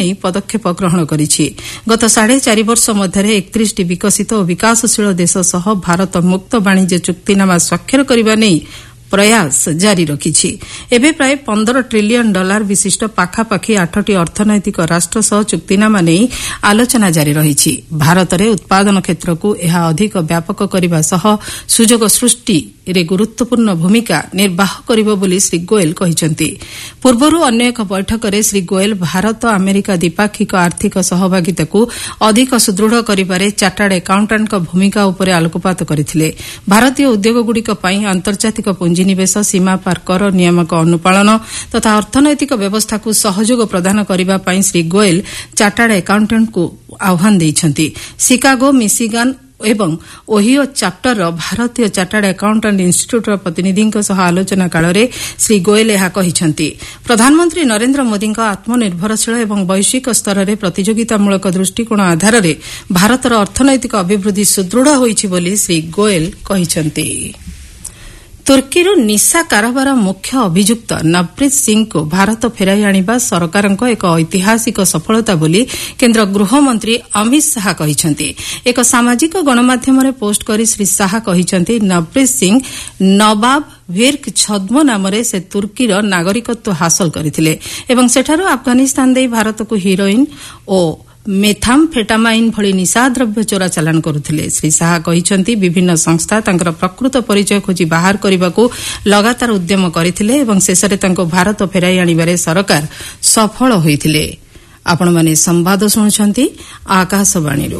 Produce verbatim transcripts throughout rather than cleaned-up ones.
ନେଇ ପଦକ୍ଷେପ ଗ୍ରହଣ କରିଛି। ଗତ ସାଢ଼େ ଚାରି ବର୍ଷ ମଧ୍ୟରେ ଏକତିରିଶଟି ବିକଶିତ ଓ ବିକାଶଶୀଳ ଦେଶ ସହ ଭାରତ ମୁକ୍ତ ବାଣିଜ୍ୟ ଚୁକ୍ତିନାମା ସ୍ୱାକ୍ଷର କରିବା ନେଇ ପ୍ରୟାସ ଜାରି ରଖିଛି। ଏବେ ପ୍ରାୟ ପନ୍ଦର ଟ୍ରିଲିୟନ ଡଲାର ବିଶିଷ୍ଟ ପାଖାପାଖି ଆଠଟି ଅର୍ଥନୈତିକ ରାଷ୍ଟ୍ର ସହ ଚୁକ୍ତିନାମା ନେଇ ଆଲୋଚନା ଜାରି ରହିଛି। ଭାରତରେ ଉତ୍ପାଦନ କ୍ଷେତ୍ରକୁ ଏହା ଅଧିକ ବ୍ୟାପକ କରିବା ସହ ସୁଯୋଗ ସୃଷ୍ଟିରେ ଗୁରୁତ୍ୱପୂର୍ଣ୍ଣ ଭୂମିକା ନିର୍ବାହ କରିବ ବୋଲି ଶ୍ରୀ ଗୋଏଲ କହିଛନ୍ତି। ପୂର୍ବରୁ ଅନ୍ୟ ଏକ ବୈଠକରେ ଶ୍ରୀ ଗୋଏଲ ଭାରତ ଆମେରିକା ଦ୍ୱିପାକ୍ଷିକ ଆର୍ଥିକ ସହଭାଗିତାକୁ ଅଧିକ ସୁଦୃଢ଼ କରିବାରେ ଚାର୍ଟାର୍ଡ ଆକାଉଣ୍ଟାଣ୍ଟଙ୍କ ଭୂମିକା ଉପରେ ଆଲୋକପାତ କରିଥିଲେ। ଭାରତୀୟ ଉଦ୍ୟୋଗଗୁଡ଼ିକ ପାଇଁ ଆନ୍ତର୍ଜାତିକ ପୁଞ୍ଜିନିବେଶ, ସୀମାପାର କର ନିୟାମକ ଅନୁପାଳନ ତଥା ଅର୍ଥନୈତିକ ବ୍ୟବସ୍ଥାକୁ ସହଯୋଗ ପ୍ରଦାନ କରିବା ପାଇଁ ଶ୍ରୀ ଗୋଏଲ ଚାର୍ଟାର୍ଡ ଆକାଉଣ୍ଟାଣ୍ଟଙ୍କୁ ଆହ୍ୱାନ ଦେଇଛନ୍ତି। ଶିକାଗୋ, ମିସିଗାନ ଏବଂ ଓହିଓ ଚାପ୍ଟରର ଭାରତୀୟ ଚାର୍ଟାର୍ଡ ଆକାଉଣ୍ଟାଣ୍ଟ ଇନ୍ଷ୍ଟିଚ୍ୟୁଟ୍ର ପ୍ରତିନିଧିଙ୍କ ସହ ଆଲୋଚନା କାଳରେ ଶ୍ରୀ ଗୋଏଲ ଏହା କହିଛନ୍ତି। ପ୍ରଧାନମନ୍ତ୍ରୀ ନରେନ୍ଦ୍ର ମୋଦିଙ୍କ ଆତ୍ମନିର୍ଭରଶୀଳ ଏବଂ ବୈଶ୍ୱିକ ସ୍ତରରେ ପ୍ରତିଯୋଗିତାମୂଳକ ଦୃଷ୍ଟିକୋଣ ଆଧାରରେ ଭାରତର ଅର୍ଥନୈତିକ ଅଭିବୃଦ୍ଧି ସୁଦୃଢ଼ ହୋଇଛି ବୋଲି ଶ୍ରୀ ଗୋଏଲ କହିଛନ୍ତି। ତୁର୍କୀରୁ ନିଶା କାରବାର ମୁଖ୍ୟ ଅଭିଯୁକ୍ତ ନବପ୍ରୀତ ସିଂଙ୍କୁ ଭାରତ ଫେରାଇ ଆଣିବା ସରକାରଙ୍କ ଏକ ଐତିହାସିକ ସଫଳତା ବୋଲି କେନ୍ଦ୍ର ଗୃହମନ୍ତ୍ରୀ ଅମିତ ଶାହା କହିଛନ୍ତି। ଏକ ସାମାଜିକ ଗଣମାଧ୍ୟମରେ ପୋଷ୍ଟ କରି ଶ୍ରୀ ଶାହା କହିଛନ୍ତି, ନବପ୍ରୀତ ସିଂ ନବାବ ଭିର୍କ ଛଦ୍ମ ନାମରେ ସେ ତୁର୍କୀର ନାଗରିକତ୍ୱ ହାସଲ କରିଥିଲେ ଏବଂ ସେଠାରୁ ଆଫଗାନିସ୍ତାନ ଦେଇ ଭାରତକୁ ହିରୋଇନ୍ ଓ ମେଥାମ୍ଫେଟାମାଇନ୍ ଭଳି ନିଶାଦ୍ରବ୍ୟ ଚୋରାଚାଲାଣ କରୁଥିଲେ। ଶ୍ରୀ ଶାହା କହିଛନ୍ତି, ବିଭିନ୍ନ ସଂସ୍ଥା ତାଙ୍କର ପ୍ରକୃତ ପରିଚୟ ଖୋଜି ବାହାର କରିବାକୁ ଲଗାତାର ଉଦ୍ୟମ କରିଥିଲେ ଏବଂ ଶେଷରେ ତାଙ୍କୁ ଭାରତ ଫେରାଇ ଆଣିବାରେ ସରକାର ସଫଳ ହୋଇଥିଲେ। ଆପଣମାନେ ସମ୍ବାଦ ଶୁଣୁଛନ୍ତି ଆକାଶବାଣୀରୁ।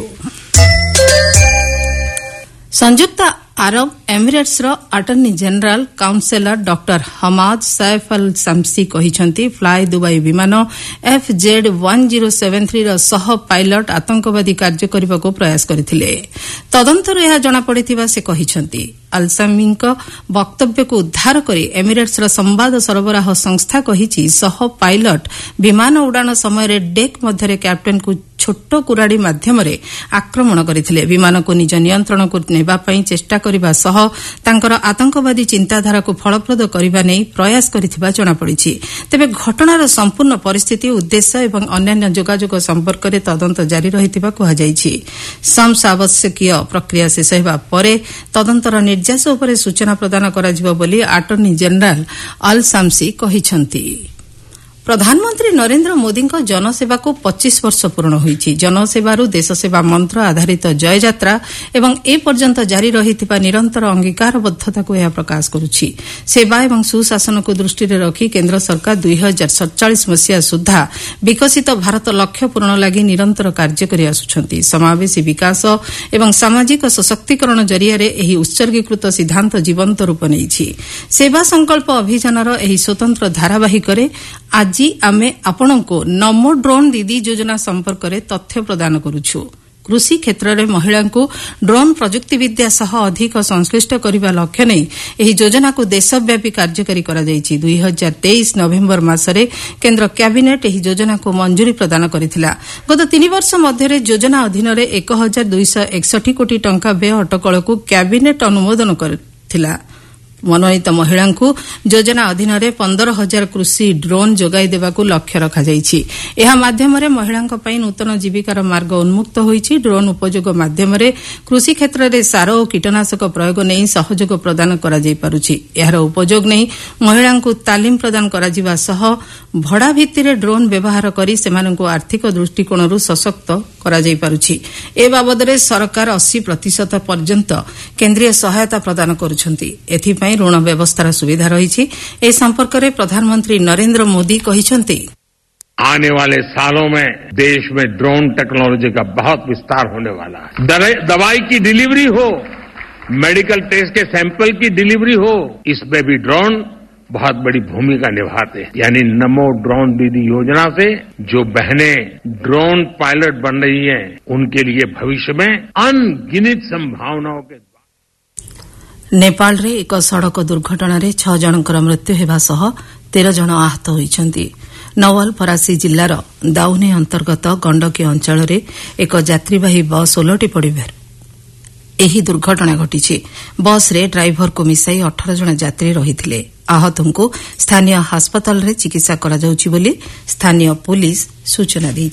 ସଂଯୁକ୍ତ ଆରବ ଏମିରେଟ୍ସର attorney general counsellor doctor Hamad Saif all Shamsi କହିଛନ୍ତି, ଫ୍ଲାଏ ଦୁବାଇ ବିମାନ F Z one zero seven three ର ସହ ପାଇଲଟ ଆତଙ୍କବାଦୀ କାର୍ଯ୍ୟ କରିବାକୁ ପ୍ରୟାସ କରିଥିଲେ। ତଦନ୍ତରୁ ଏହା ଜଣାପଡ଼ିଥିବା ସେ କହିଛନ୍ତି। ଆଲ୍ସାମିଙ୍କ ବକ୍ତବ୍ୟକୁ ଉଦ୍ଧାର କରି ଏମିରେଟ୍ସର ସମ୍ବାଦ ସରବରାହ ସଂସ୍ଥା କହିଛି, ସହ ପାଇଲଟ ବିମାନ ଉଡ଼ାଣ ସମୟରେ ଡେକ୍ ମଧ୍ୟରେ କ୍ୟାପ୍ଟେନ୍କୁ ଛୋଟ କୁରାଡ଼ି ମାଧ୍ୟମରେ ଆକ୍ରମଣ କରିଥିଲେ। ବିମାନକୁ ନିଜ ନିୟନ୍ତ୍ରଣକୁ ନେବା ପାଇଁ ଚେଷ୍ଟା କରିବା ସହ ତାଙ୍କର ଆତଙ୍କବାଦୀ ଚିନ୍ତାଧାରାକୁ ଫଳପ୍ରଦ କରିବା ନେଇ ପ୍ରୟାସ କରିଥିବା ଜଣାପଡ଼ିଛି। ତେବେ ଘଟଣାର ସମ୍ପୂର୍ଣ୍ଣ ପରିସ୍ଥିତି, ଉଦ୍ଦେଶ୍ୟ ଏବଂ ଅନ୍ୟାନ୍ୟ ଯୋଗାଯୋଗ ସମ୍ପର୍କରେ ତଦନ୍ତ ଜାରି ରହିଥିବା କୁହାଯାଇଛି। ଶମ୍ସ ଆବଶ୍ୟକୀୟ ପ୍ରକ୍ରିୟା ଶେଷ ହେବା ପରେ ତଦନ୍ତର ନିର୍ଦ୍ଦେଶ ଉପରେ ସୂଚନା ପ୍ରଦାନ କରାଯିବ ବୋଲି ଆଟର୍ଣ୍ଣି ଜେନେରାଲ ଅଲ୍ ଶାମ୍ସି କହିଛନ୍ତି। ପ୍ରଧାନମନ୍ତ୍ରୀ ନରେନ୍ଦ୍ର ମୋଦିଙ୍କ ଜନସେବାକୁ ପଚିଶ ବର୍ଷ ପୂରଣ ହୋଇଛି। ଜନସେବାରୁ ଦେଶସେବା ମନ୍ତ୍ର ଆଧାରିତ ଜୟଯାତ୍ରା ଏବଂ ଏ ପର୍ଯ୍ୟନ୍ତ ଜାରି ରହିଥିବା ନିରନ୍ତର ଅଙ୍ଗୀକାରବଦ୍ଧତାକୁ ଏହା ପ୍ରକାଶ କରୁଛି। ସେବା ଏବଂ ସୁଶାସନକୁ ଦୃଷ୍ଟିରେ ରଖି କେନ୍ଦ୍ର ସରକାର ଦୁଇ ହଜାର ସତଚାଳିଶ ମସିହା ସୁଦ୍ଧା ବିକଶିତ ଭାରତ ଲକ୍ଷ୍ୟ ପୂରଣ ଲାଗି ନିରନ୍ତର କାର୍ଯ୍ୟ କରି ଆସୁଛନ୍ତି। ସମାବେଶୀ ବିକାଶ ଏବଂ ସାମାଜିକ ସଶକ୍ତିକରଣ ଜରିଆରେ ଏହି ଉତ୍ସର୍ଗୀକୃତ ସିଦ୍ଧାନ୍ତ ଜୀବନ୍ତ ରୂପ ନେଇଛି। ସେବା ସଂକଳ୍ପ ଅଭିଯାନର ଏହି ସ୍ୱତନ୍ତ୍ର ଧାରାବାହିକରେ ଆଜି ଆମେ ଆପଣଙ୍କୁ ନମୋ ଡ୍ରୋନ୍ ଦିଦି ଯୋଜନା ସମ୍ପର୍କରେ ତଥ୍ୟ ପ୍ରଦାନ କରୁଛୁ। କୃଷି କ୍ଷେତ୍ରରେ ମହିଳାଙ୍କୁ ଡ୍ରୋନ୍ ପ୍ରଯୁକ୍ତିବିଦ୍ୟା ସହ ଅଧିକ ସଂଶ୍ଳିଷ୍ଟ କରିବା ଲକ୍ଷ୍ୟ ନେଇ ଏହି ଯୋଜନାକୁ ଦେଶବ୍ୟାପୀ କାର୍ଯ୍ୟକାରୀ କରାଯାଇଛି। ଦୁଇ ହଜାର ତେଇଶ ନଭେମ୍ବର ମାସରେ କେନ୍ଦ୍ର କ୍ୟାବିନେଟ୍ ଏହି ଯୋଜନାକୁ ମଞ୍ଜୁରୀ ପ୍ରଦାନ କରିଥିଲା। ଗତ ତିନି ବର୍ଷ ମଧ୍ୟରେ ଯୋଜନା ଅଧୀନରେ ଏକ ହଜାର ଦୁଇଶହ ଏକଷଠି କୋଟି ଟଙ୍କା ବ୍ୟୟ ଅଟକଳକୁ କ୍ୟାବିନେଟ୍ ଅନୁମୋଦନ କରିଥିଲା। ମନୋନୀତ ମହିଳାଙ୍କୁ ଯୋଜନା ଅଧୀନରେ ପନ୍ଦର ହଜାର କୃଷି ଡ୍ରୋନ୍ ଯୋଗାଇ ଦେବାକୁ ଲକ୍ଷ୍ୟ ରଖାଯାଇଛି। ଏହା ମାଧ୍ୟମରେ ମହିଳାଙ୍କ ପାଇଁ ନୂତନ ଜୀବିକାର ମାର୍ଗ ଉନ୍ମୁକ୍ତ ହୋଇଛି। ଡ୍ରୋନ୍ ଉପଯୋଗ ମାଧ୍ୟମରେ କୃଷି କ୍ଷେତ୍ରରେ ସାର ଓ କୀଟନାଶକ ପ୍ରୟୋଗ ନେଇ ସହଯୋଗ ପ୍ରଦାନ କରାଯାଇପାରୁଛି। ଏହାର ଉପଯୋଗ ନେଇ ମହିଳାଙ୍କୁ ତାଲିମ ପ୍ରଦାନ କରାଯିବା ସହ ଭଡ଼ା ଭିତ୍ତିରେ ଡ୍ରୋନ୍ ବ୍ୟବହାର କରି ସେମାନଙ୍କୁ ଆର୍ଥିକ ଦୃଷ୍ଟିକୋଣରୁ ସଶକ୍ତ କରାଯାଇପାରୁଛି। ଏ ବାବଦରେ ସରକାର ଅଶୀ ପ୍ରତିଶତ ପର୍ଯ୍ୟନ୍ତ କେନ୍ଦ୍ରୀୟ ସହାୟତା ପ୍ରଦାନ କରୁଛନ୍ତି। ଏଥିପାଇଁ ଋଣ ବ୍ୟବସ୍ଥାର ସୁବିଧା ରହିଛି। ଏ ସମ୍ପର୍କରେ ପ୍ରଧାନମନ୍ତ୍ରୀ ନରେନ୍ଦ୍ର ମୋଦି କହିଛନ୍ତି, आने वाले सालों में देश में ड्रोन टेक्नोलॉजी का बहुत विस्तार होने वाला है। दवाई की डिलीवरी हो, मेडिकल टेस्ट के सैंपल की डिलीवरी हो, इसमें भी ड्रोन बहुत बड़ी भूमिका निभाते हैं। यानी नमो ड्रोन दीदी योजना से जो बहनें ड्रोन पायलट बन रही हैं, उनके लिए भविष्य में अनगिनत संभावनाओं के नेपाଳରେ ଏକ ସଡ଼କ ଦୁର୍ଘଟଣାରେ ଛଅ ଜଣଙ୍କର ମୃତ୍ୟୁ ହେବା ସହ ତେର ଜଣ ଆହତ ହୋଇଛନ୍ତି। ନୱଲପରାସି ଜିଲ୍ଲାର ଦାଉନେ ଅନ୍ତର୍ଗତ ଗଣ୍ଡକୀ ଅଞ୍ଚଳରେ ଏକ ଯାତ୍ରୀବାହୀ ବସ୍ ଓଲଟି ପଡ଼ିବାରୁ ଏହି ଦୁର୍ଘଟଣା ଘଟିଛି। ବସ୍ରେ ଡ୍ରାଇଭରକୁ ମିଶାଇ ଅଠର ଜଣ ଯାତ୍ରୀ ରହିଥିଲେ। ଆହତଙ୍କୁ ସ୍ଥାନୀୟ ହାସ୍ପାତାଳରେ ଚିକିତ୍ସା କରାଯାଉଛି ବୋଲି ସ୍ଥାନୀୟ ପୁଲିସ୍ ସୂଚନା ଦେଇଛି।